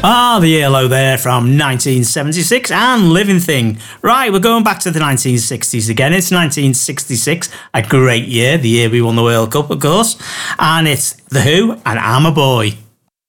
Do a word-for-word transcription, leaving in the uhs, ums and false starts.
Ah, the E L O there from nineteen seventy-six and Living Thing. Right, we're going back to the nineteen sixties again. It's nineteen sixty-six, a great year, the year we won the World Cup, of course. And it's The Who and I'm a Boy.